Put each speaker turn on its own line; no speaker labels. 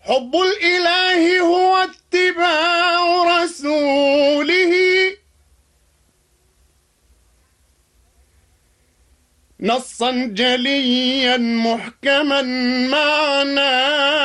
حب الإله هو اتباع رسوله، نصا جليا محكما معناه.